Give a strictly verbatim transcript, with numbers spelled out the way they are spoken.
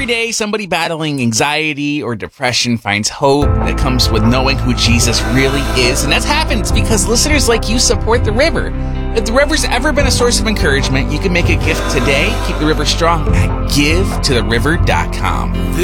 day, somebody battling anxiety or depression finds hope that comes with knowing who Jesus really is. And that's happened because listeners like you support the river. If the river's ever been a source of encouragement, you can make a gift today. Keep the river strong at give to the river dot com.